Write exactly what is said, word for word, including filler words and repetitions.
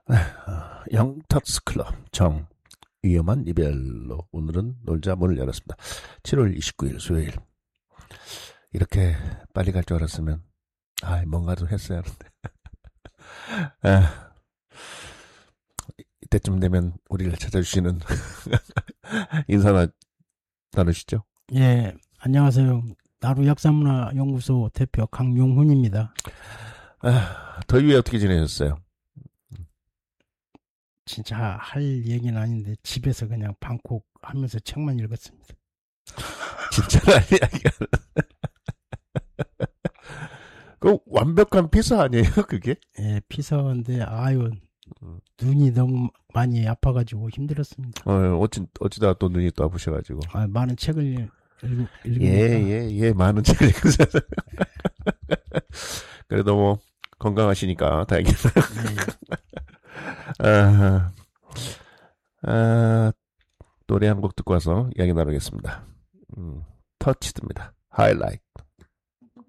아, 영탁스 클럽 정 위험한 이별로 오늘은 놀자 문을 열었습니다. 칠월 이십구일 수요일. 이렇게 빨리 갈 줄 알았으면 아 뭔가 좀 했어야 하는데 아, 이때쯤 되면 우리를 찾아주시는 인사나 나누시죠. 예, 안녕하세요. 나루 역사문화연구소 대표 강용훈입니다. 아, 더위에 어떻게 지내셨어요? 진짜 할 얘기는 아닌데 집에서 그냥 방콕 하면서 책만 읽었습니다. 진짜 이야기가 그 완벽한 피서 아니에요, 그게? 예, 피서인데 아유 눈이 너무 많이 아파가지고 힘들었습니다. 어, 어찌 어찌다 또 눈이 또 아프셔가지고. 아, 많은 책을 읽, 읽으니까. 예, 예, 예, 많은 책을 읽으셔서. 그래도 뭐 건강하시니까 다행이다. 예. 아, 아, 노래 한 곡 듣고 와서 이야기 나누겠습니다. 음, 터치드입니다. 하이라이트.